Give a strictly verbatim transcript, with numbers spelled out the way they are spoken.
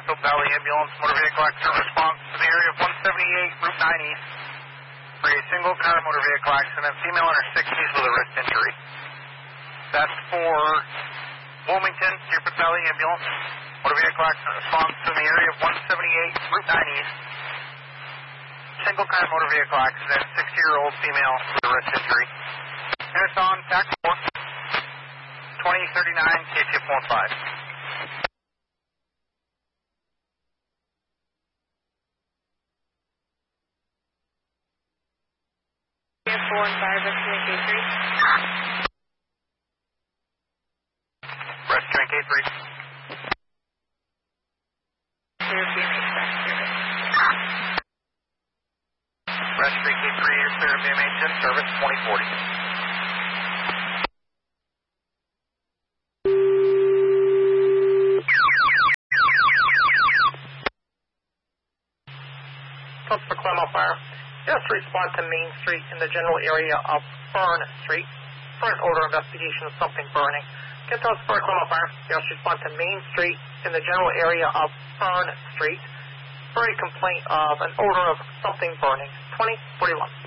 Southfield Valley Ambulance Motor Vehicle Accident Response to the area of one seventy-eight, Route nine East for a single car motor vehicle accident, female in her sixties with a wrist injury. That's for Wilmington, Deerfoot Valley Ambulance Motor Vehicle Accident Response to the area of one seventy-eight, Route nine East. Single car motor vehicle accident, sixty-year-old female with a wrist injury. And it's on T A C four, twenty thirty-nine, K T F one five. four and five, rescuing K three. Rescuing K three. Clear B M H back service. Rescuing K three, you're clear B M H in service, twenty forty. Tulsa Clemo Fire. Yes, respond to Main Street in the general area of Fern Street for an odor investigation of something burning. Get those for Clemo Fire. Yes, respond to Main Street in the general area of Fern Street for a complaint of an odor of something burning. twenty forty-one.